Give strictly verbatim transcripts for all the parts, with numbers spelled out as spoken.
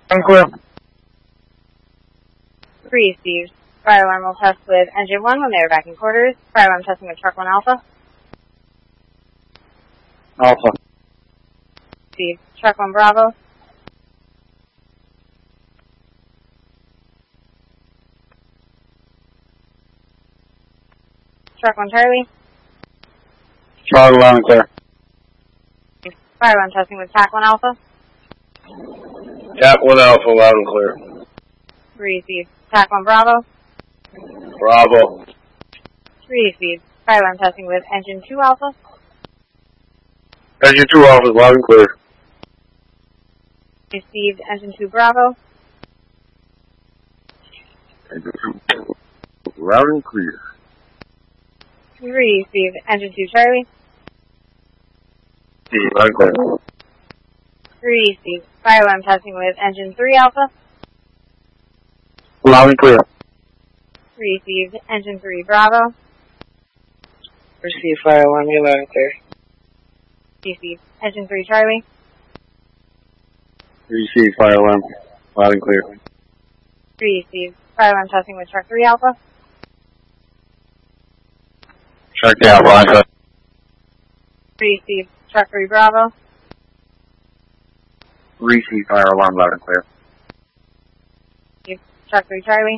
Clear. Received. Fire alarm will test with engine one when they are back in quarters. Fire alarm testing with truck one alpha. Alpha. Received. Truck one bravo. Truck one Charlie. Charlie, loud and clear. Fire alarm testing with tack one alpha. Tack one alpha, loud and clear. Received. Tack one bravo. Bravo. Received. Fire alarm testing with engine two alpha. Engine two alpha, loud and clear. Received. Engine two bravo. Engine two, loud and clear. Received. Engine two Charlie. Loud and clear. Received. Fire alarm testing with engine three alpha. Loud and clear. Received. Engine three bravo. Received. Fire alarm, you're loud and clear. Received. Engine three Charlie. Received, fire alarm, loud and clear. Received. Fire alarm testing with truck three alpha. Truck three alpha, loud and clear. Received. Truck three bravo. Received, fire alarm, loud and clear. Received. Truck three Charlie.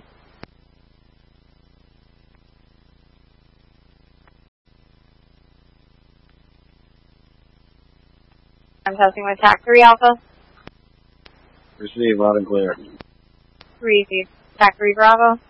I'm testing with tack three alpha. Received, loud and clear. Received. Tack three bravo.